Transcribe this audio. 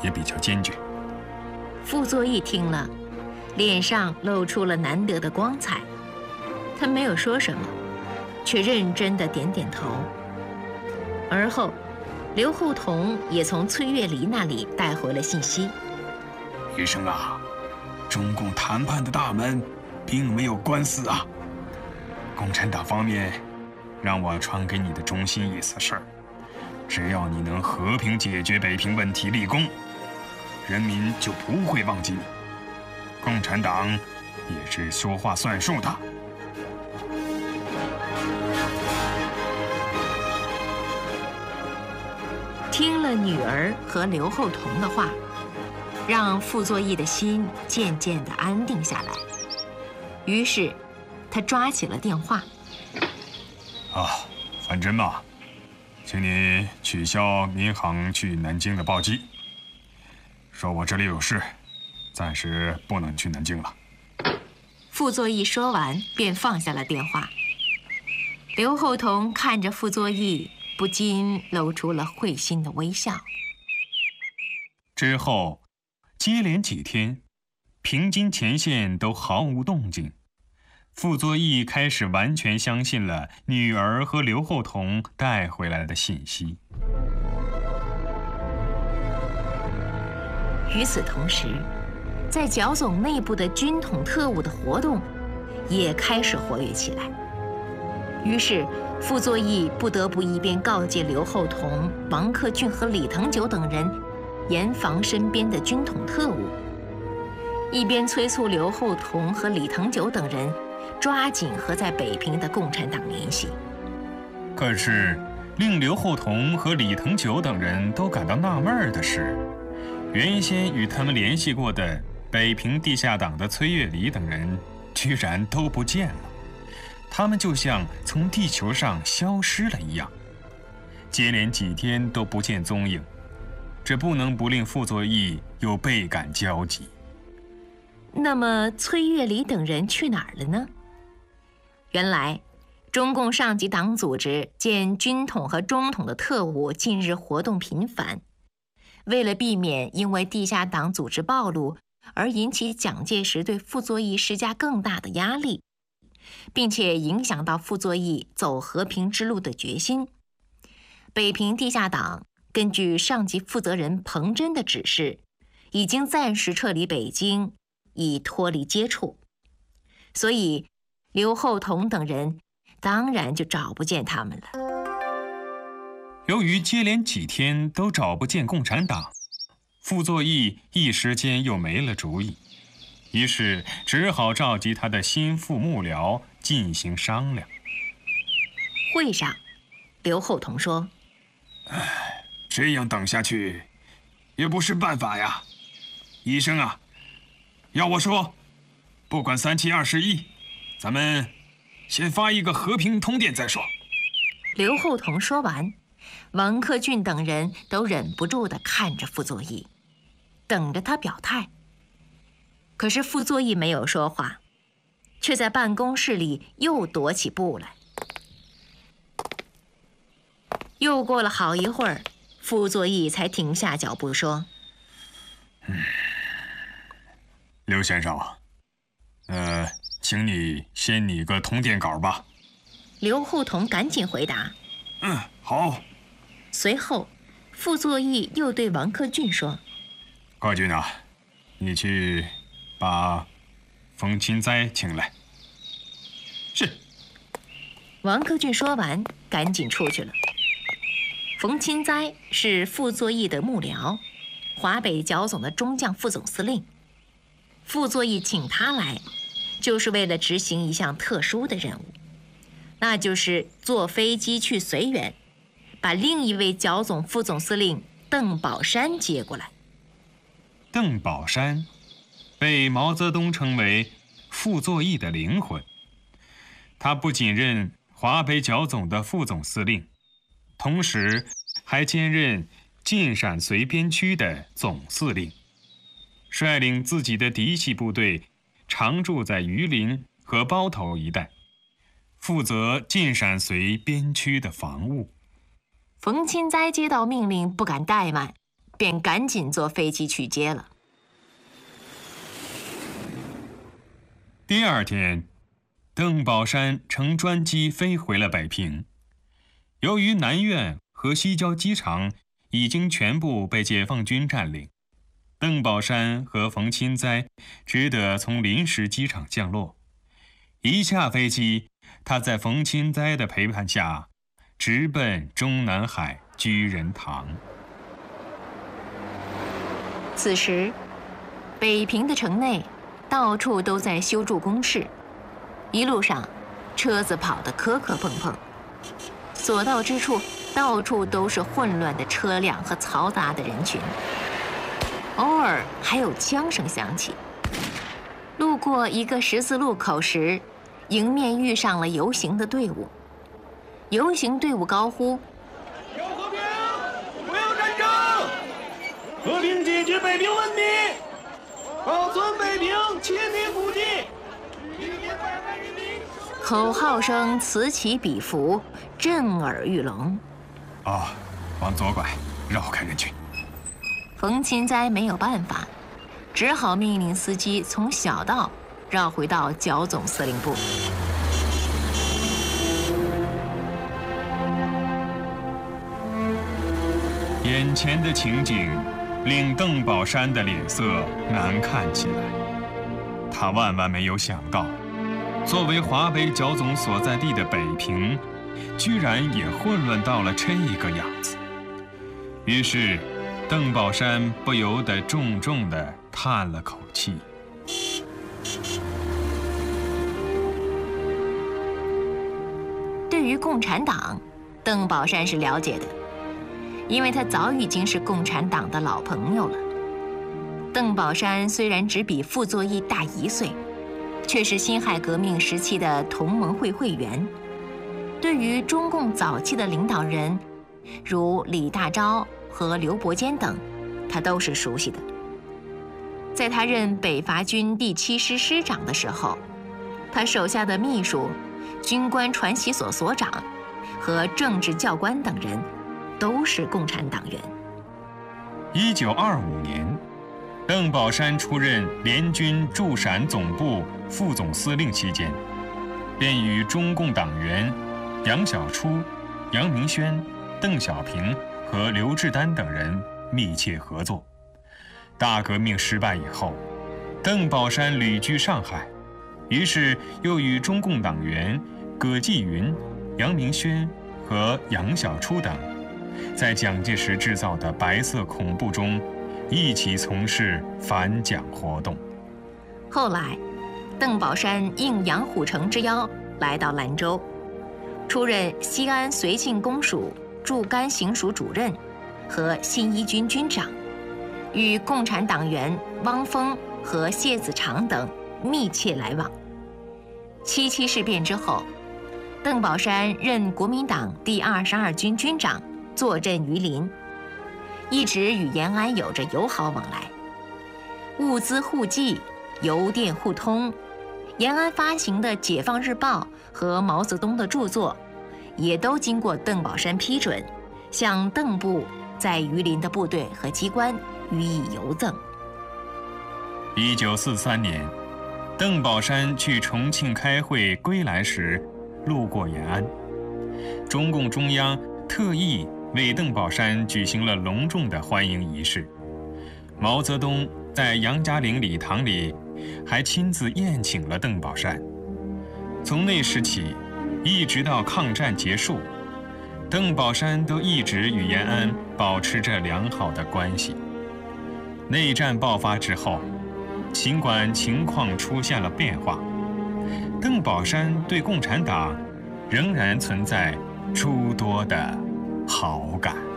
也比较坚决。 傅作义听了，脸上露出了难得的光彩，他没有说什么，却认真地点点头。而后，刘厚同也从崔月离那里带回了信息： 医生啊，中共谈判的大门并没有关死啊。共产党方面让我传给你的中心意思是，只要你能和平解决北平问题立功，人民就不会忘记你。共产党也是说话算数的。 听了女儿和刘厚同的话，让傅作义的心渐渐地安定下来。于是，他抓起了电话。 范真嘛，请你取消民航去南京的包机，说我这里有事，暂时不能去南京了。 傅作义说完，便放下了电话。刘厚同看着傅作义，不禁露出了会心的微笑。 之后，接连几天，平津前线都毫无动静。傅作义开始完全相信了女儿和刘厚同带回来的信息。 与此同时，在剿总内部的军统特务的活动也开始活跃起来。于是，傅作义不得不一边告诫刘厚同、王克俊和李腾九等人严防身边的军统特务，一边催促刘厚同和李腾九等人抓紧和在北平的共产党联系。 可是，令刘厚同和李腾九等人都感到纳闷的是，原先与他们联系过的北平地下党的崔月离等人，居然都不见了。他们就像从地球上消失了一样，接连几天都不见踪影，这不能不令傅作义有倍感焦急。 那么，崔月离等人去哪儿了呢？原来，中共上级党组织见军统和中统的特务近日活动频繁，为了避免因为地下党组织暴露而引起蒋介石对傅作义施加更大的压力，并且影响到傅作义走和平之路的决心，北平地下党根据上级负责人彭真的指示，已经暂时撤离北京，以脱离接触。所以，刘厚同等人当然就找不见他们了。 由于接连几天都找不见共产党，傅作义一时间又没了主意，于是只好召集他的心腹幕僚进行商量。 会上，刘厚同说： 这样等下去也不是办法呀。医生啊，要我说，不管3721，咱们先发一个和平通电再说。 刘厚同说完，王克俊等人都忍不住地看着傅作义，等着他表态。可是傅作义没有说话，却在办公室里又踱起步来。又过了好一会儿，傅作义才停下脚步说： 刘先生，请你先拟个通电稿吧。 刘厚同赶紧回答： 好。 随后，傅作义又对王克俊说： 克俊啊，你去把冯钦哉请来。是。 王克俊说完，赶紧出去了。冯钦哉是傅作义的幕僚，华北剿总的中将副总司令。傅作义请他来，就是为了执行一项特殊的任务，那就是坐飞机去绥远，把另一位剿总副总司令邓宝山接过来。 邓宝山被毛泽东称为傅作义的灵魂，他不仅任华北剿总的副总司令，同时还兼任晋陕绥边区的总司令，率领自己的嫡系部队常驻在榆林和包头一带，负责晋陕绥边区的防务。 冯钦哉接到命令不敢怠慢， 便赶紧坐飞机去接了。 第二天，邓宝山乘专机飞回了北平。由于南苑和西郊机场已经全部被解放军占领，邓宝山和冯钦哉只得从临时机场降落。一下飞机，他在冯钦哉的陪伴下，直奔中南海居仁堂。 此时，北平的城内到处都在修筑工事，一路上车子跑得磕磕碰碰，所到之处到处都是混乱的车辆和嘈杂的人群，偶尔还有枪声响起。路过一个十字路口时，迎面遇上了游行的队伍。游行队伍高呼：“ 要和平，不要战争，和平解决北平问题，保存北平千年古迹。” 口号声此起彼伏，震耳欲聋。 往左拐，绕开人群。 冯钦哉没有办法，只好命令司机从小道绕回到剿总司令部。 眼前的情景令邓宝山的脸色难看起来。他万万没有想到，作为华北剿总所在地的北平，居然也混乱到了这个样子。于是，邓宝山不由得重重地叹了口气。 对于共产党，邓宝山是了解的，因为他早已经是共产党的老朋友了。邓宝山虽然只比傅作义大1岁，却是辛亥革命时期的同盟会会员。对于中共早期的领导人，如李大钊和刘伯坚等，他都是熟悉的。在他任北伐军第7师师长的时候，他手下的秘书、军官传习所所长和政治教官等人都是共产党员。 1925年，邓宝山出任联军驻陕总部副总司令期间，便与中共党员杨小初、杨明轩、邓小平和刘志丹等人密切合作。大革命失败以后，邓宝山旅居上海，于是又与中共党员葛继云、杨明轩和杨小初等，在蒋介石制造的白色恐怖中一起从事反蒋活动。 后来，邓宝山应杨虎城之邀来到兰州，出任西安绥靖公署驻甘行署主任和新一军军长，与共产党员汪峰和谢子长等密切来往。七七事变之后，邓宝山任国民党第22军军长，坐镇榆林，一直与延安有着友好往来，物资互寄，邮电互通。延安发行的《解放日报》和毛泽东的著作，也都经过邓宝山批准，向邓部在榆林的部队和机关予以邮赠。 1943年，邓宝山去重庆开会归来时，路过延安，中共中央特意为邓宝山举行了隆重的欢迎仪式。毛泽东在杨家岭礼堂里还亲自宴请了邓宝山。从那时起，一直到抗战结束，邓宝山都一直与延安保持着良好的关系。内战爆发之后，尽管情况出现了变化，邓宝山对共产党仍然存在诸多的好感。